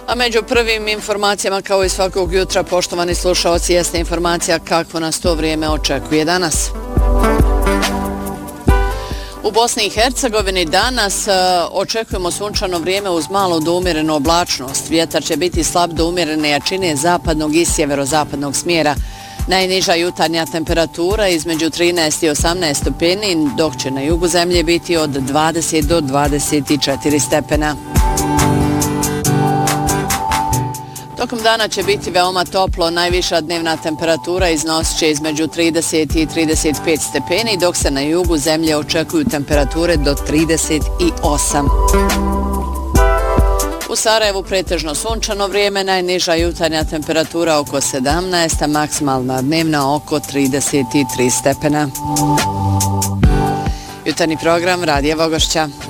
A među prvim informacijama kao i svakog jutra, poštovani slušaoci, jeste informacija kako nas to vrijeme očekuje danas. U Bosni i Hercegovini danas očekujemo sunčano vrijeme uz malo do umjerenu oblačnost. Vjetar će biti slab do umjerene jačine zapadnog i sjeverozapadnog smjera. Najniža jutarnja temperatura između 13 i 18 stupeni, dok će na jugu zemlje biti od 20 do 24 stepena. Tokom dana će biti veoma toplo, najviša dnevna temperatura iznosit će između 30 i 35 stepeni, dok se na jugu zemlje očekuju temperature do 38. U Sarajevu pretežno sunčano vrijeme, najniža jutarnja temperatura oko 17, a maksimalna dnevna oko 33 stepena. Jutarnji program Radija Vogošća.